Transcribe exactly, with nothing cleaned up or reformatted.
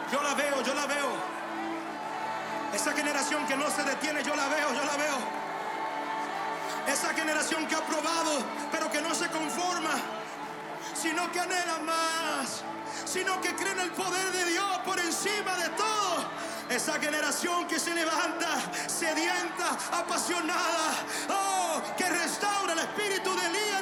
Yo la veo, yo la veo. Esa generación que no se detiene, yo la veo, yo la veo. Esa generación que ha probado, pero que no se conforma, sino que anhela más, sino que cree en el poder de Dios por encima de todo. Esa generación que se levanta, sedienta, apasionada, oh, que restaura el espíritu de Elías.